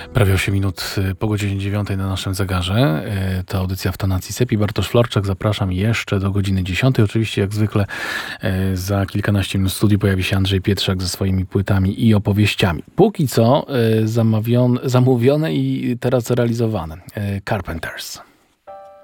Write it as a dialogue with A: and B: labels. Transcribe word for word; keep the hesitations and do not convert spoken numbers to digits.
A: Prawie osiem minut po godzinie dziewiątej na naszym zegarze. To audycja w tonacji Sepi. Bartosz Florczak, zapraszam jeszcze do godziny dziesiątej. Oczywiście jak zwykle za kilkanaście minut w studiu pojawi się Andrzej Pietrzak ze swoimi płytami i opowieściami. Póki co zamawione, zamówione i teraz realizowane. Carpenters.